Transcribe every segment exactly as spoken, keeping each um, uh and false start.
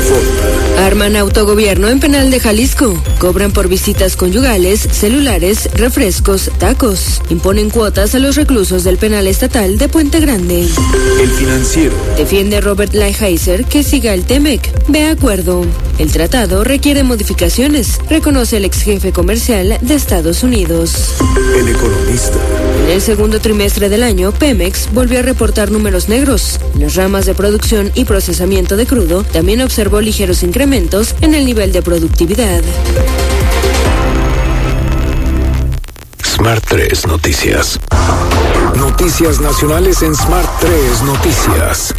Reforma. Arman autogobierno en penal de Jalisco. Cobran por visitas conyugales, celulares, refrescos, tacos. Imponen cuotas a los reclusos del penal estatal de Puente Grande. El Financiero. Defiende Robert Lighthizer que siga el Temec. Ve acuerdo. El tratado requiere modificaciones, reconoce el ex jefe comercial de Estados Unidos. El Economista. En el segundo trimestre del año, Pemex volvió a reportar números negros. En las ramas de producción y procesamiento de crudo, también observó ligeros incrementos en el nivel de productividad. Smart tres Noticias. Noticias nacionales en Smart tres Noticias.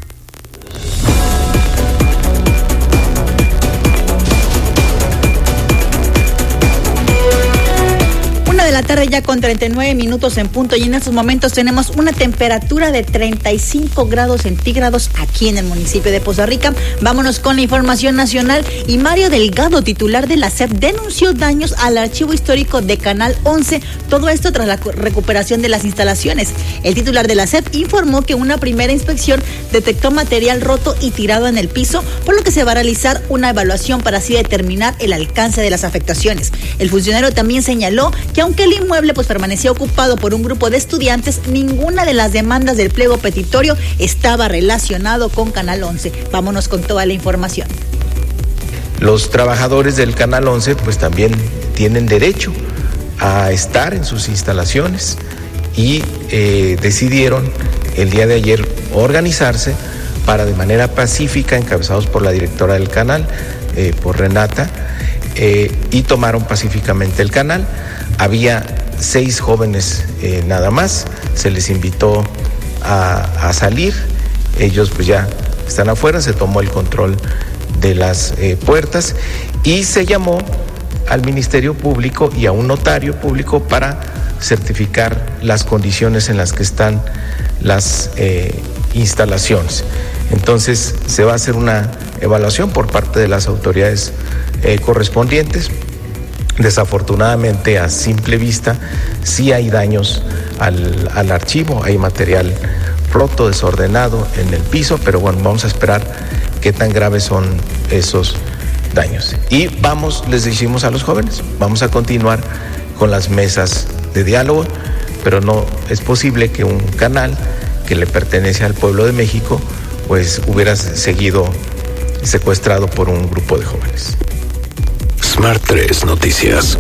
De la tarde ya con treinta y nueve minutos en punto y en estos momentos tenemos una temperatura de treinta y cinco grados centígrados aquí en el municipio de Poza Rica. Vámonos con la información nacional y Mario Delgado, titular de la S E P, denunció daños al archivo histórico de Canal once, todo esto tras la recuperación de las instalaciones. El titular de la S E P informó que una primera inspección detectó material roto y tirado en el piso, por lo que se va a realizar una evaluación para así determinar el alcance de las afectaciones. El funcionario también señaló que aunque el inmueble pues permanecía ocupado por un grupo de estudiantes, ninguna de las demandas del pliego petitorio estaba relacionado con Canal once. Vámonos con toda la información. Los trabajadores del Canal once pues también tienen derecho a estar en sus instalaciones y eh, decidieron el día de ayer organizarse para de manera pacífica, encabezados por la directora del canal, eh, por Renata, eh, y tomaron pacíficamente el canal. Había seis jóvenes eh, nada más, se les invitó a, a salir, ellos pues ya están afuera, se tomó el control de las eh, puertas y se llamó al Ministerio Público y a un notario público para certificar las condiciones en las que están las eh, instalaciones. Entonces se va a hacer una evaluación por parte de las autoridades eh, correspondientes. Desafortunadamente, a simple vista, sí hay daños al, al archivo, hay material roto, desordenado en el piso, pero bueno, vamos a esperar qué tan graves son esos daños. Y vamos, les decimos a los jóvenes, vamos a continuar con las mesas de diálogo, pero no es posible que un canal que le pertenece al pueblo de México, pues hubiera seguido secuestrado por un grupo de jóvenes. Smart tres Noticias.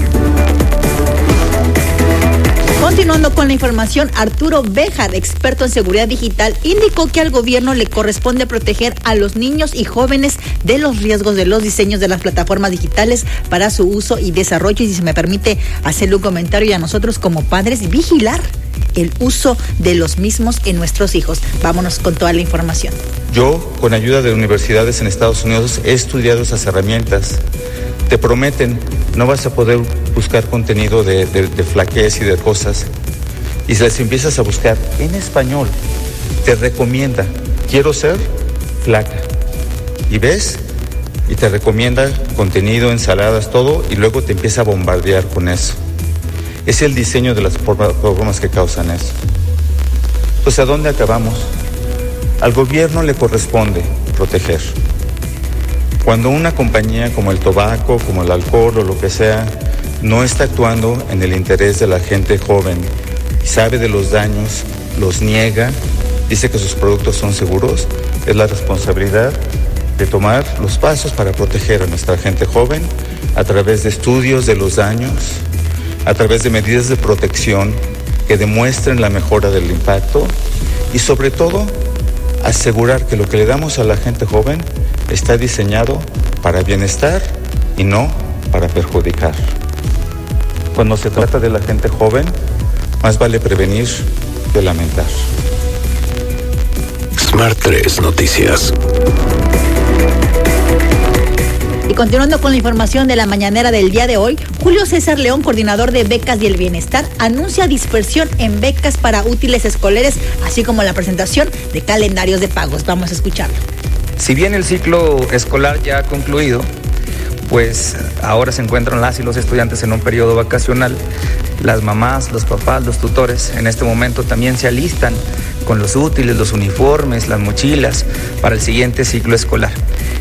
Continuando con la información, Arturo Béjar, experto en seguridad digital, indicó que al gobierno le corresponde proteger a los niños y jóvenes de los riesgos de los diseños de las plataformas digitales para su uso y desarrollo. Y si se me permite hacerle un comentario, y a nosotros como padres, vigilar el uso de los mismos en nuestros hijos. Vámonos con toda la información. Yo, con ayuda de universidades en Estados Unidos, he estudiado esas herramientas. Te prometen, no vas a poder buscar contenido de, de, de flaquez y de cosas. Y si les empiezas a buscar en español, te recomienda, quiero ser flaca. Y ves, y te recomienda contenido, ensaladas, todo, y luego te empieza a bombardear con eso. Es el diseño de las plataformas que causan eso. Pues, ¿a dónde acabamos? Al gobierno le corresponde proteger. Cuando una compañía como el tabaco, como el alcohol o lo que sea, no está actuando en el interés de la gente joven, sabe de los daños, los niega, dice que sus productos son seguros, es la responsabilidad de tomar los pasos para proteger a nuestra gente joven a través de estudios de los daños, a través de medidas de protección que demuestren la mejora del impacto y sobre todo asegurar que lo que le damos a la gente joven está diseñado para bienestar y no para perjudicar. Cuando se trata de la gente joven, más vale prevenir que lamentar. Smart tres Noticias. Y continuando con la información de la mañanera del día de hoy, Julio César León, coordinador de Becas y el Bienestar, anuncia dispersión en becas para útiles escolares, así como la presentación de calendarios de pagos. Vamos a escucharlo. Si bien el ciclo escolar ya ha concluido, pues ahora se encuentran las y los estudiantes en un periodo vacacional. Las mamás, los papás, los tutores en este momento también se alistan con los útiles, los uniformes, las mochilas para el siguiente ciclo escolar.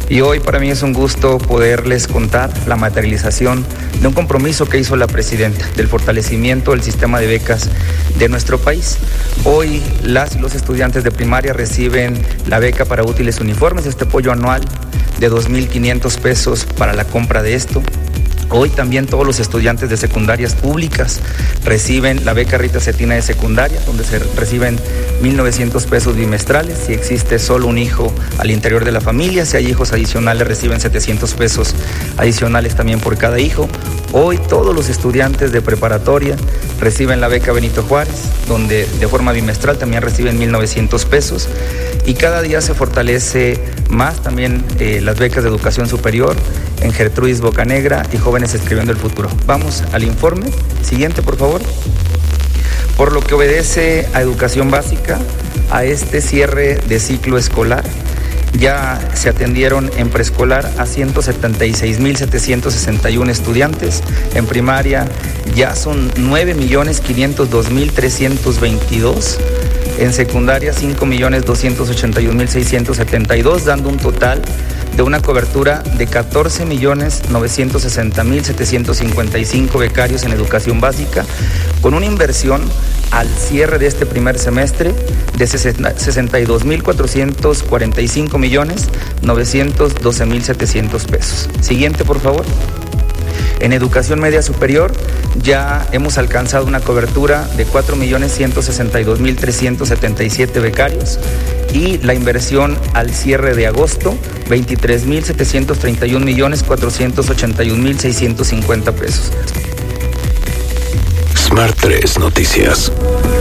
Y hoy para mí es un gusto poderles contar la materialización de un compromiso que hizo la presidenta del fortalecimiento del sistema de becas de nuestro país. Hoy las y los estudiantes de primaria reciben la beca para útiles uniformes, este apoyo anual de dos mil quinientos pesos para la compra de esto. Hoy también todos los estudiantes de secundarias públicas reciben la beca Rita Cetina de secundaria, donde se reciben mil novecientos pesos bimestrales. Si existe solo un hijo al interior de la familia, si hay hijos adicionales, reciben setecientos pesos adicionales también por cada hijo. Hoy todos los estudiantes de preparatoria reciben la beca Benito Juárez, donde de forma bimestral también reciben mil novecientos pesos. Y cada día se fortalece más también eh, las becas de educación superior en Gertrudis Bocanegra y Jóvenes Escribiendo el Futuro. Vamos al informe. Siguiente, por favor. Por lo que obedece a educación básica, a este cierre de ciclo escolar, ya se atendieron en preescolar a ciento setenta y seis mil setecientos sesenta y uno estudiantes. En primaria ya son nueve millones quinientos dos mil trescientos veintidós. En secundaria cinco millones doscientos ochenta y un mil seiscientos setenta y dos, dando un total de una cobertura de catorce millones novecientos sesenta mil setecientos cincuenta y cinco becarios en educación básica, con una inversión al cierre de este primer semestre de sesenta y dos mil cuatrocientos cuarenta y cinco millones novecientos doce mil setecientos pesos. Siguiente, por favor. En educación media superior ya hemos alcanzado una cobertura de cuatro millones ciento sesenta y dos mil trescientos setenta y siete becarios y la inversión al cierre de agosto, veintitrés mil setecientos treinta y un millones cuatrocientos ochenta y un mil seiscientos cincuenta pesos. Smart tres Noticias.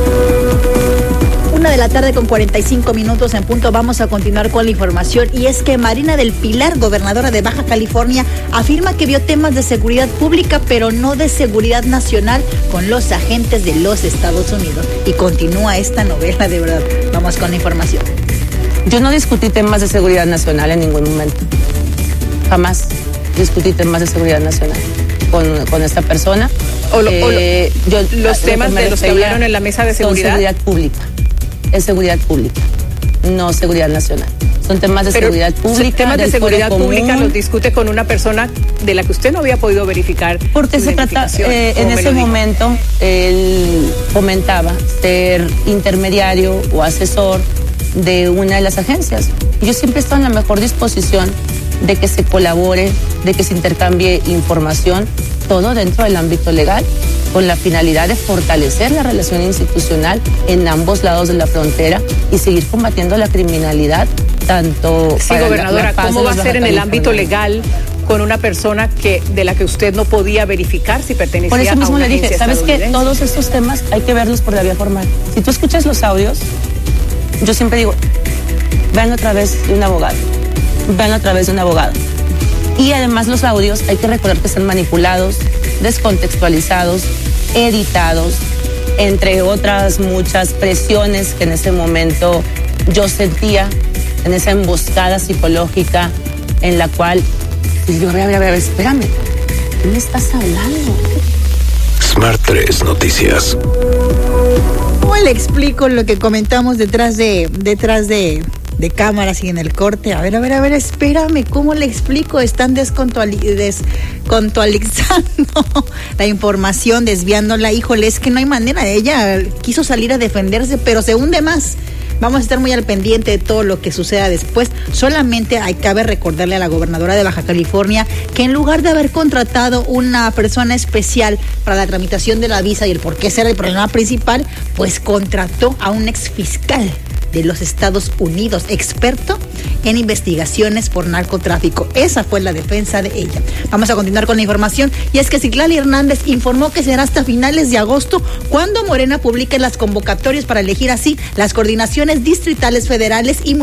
Una de la tarde con cuarenta y cinco minutos en punto. Vamos a continuar con la información y es que Marina del Pilar, gobernadora de Baja California, afirma que vio temas de seguridad pública pero no de seguridad nacional con los agentes de los Estados Unidos. Y continúa esta novela, de verdad. Vamos con la información. Yo no discutí temas de seguridad nacional en ningún momento. Jamás discutí temas de seguridad nacional con, con esta persona. O lo, eh, o lo, yo, los temas de los que hablaron en la mesa de seguridad. Son seguridad pública. Es seguridad pública, no seguridad nacional. Son temas de Pero seguridad pública. Temas de seguridad pública común. Los discute con una persona de la que usted no había podido verificar. Porque se trata, eh, en ese momento, él comentaba ser intermediario o asesor de una de las agencias. Yo siempre he estado en la mejor disposición de que se colabore, de que se intercambie información, todo dentro del ámbito legal, con la finalidad de fortalecer la relación institucional en ambos lados de la frontera y seguir combatiendo la criminalidad, tanto sí, para gobernadora, la, la ¿cómo va a ser en el ámbito legal con una persona que de la que usted no podía verificar si pertenecía a una agencia? Por eso mismo le dije, ¿sabes qué? Todos estos temas hay que verlos por la vía formal. Si tú escuchas los audios, yo siempre digo, vean a través de un abogado, vean a través de un abogado. Y además los audios hay que recordar que están manipulados, descontextualizados, editados, entre otras muchas presiones que en ese momento yo sentía, en esa emboscada psicológica en la cual, y yo, a ver, a ver, a ver, espérame, ¿qué me estás hablando? Smart tres Noticias. ¿Cómo le explico lo que comentamos detrás de, detrás de... de cámaras y en el corte? A ver, a ver, a ver, espérame, ¿cómo le explico? Están descontuali- descontualizando la información, desviándola. Híjole, es que no hay manera. Ella quiso salir a defenderse, pero se hunde más. Vamos a estar muy al pendiente de todo lo que suceda después. Solamente hay, cabe recordarle a la gobernadora de Baja California que en lugar de haber contratado una persona especial para la tramitación de la visa y el por qué ser el problema principal, pues contrató a un exfiscal de los Estados Unidos, experto en investigaciones por narcotráfico. Esa fue la defensa de ella. Vamos a continuar con la información, y es que Citlali Hernández informó que será hasta finales de agosto cuando Morena publique las convocatorias para elegir así las coordinaciones distritales, federales y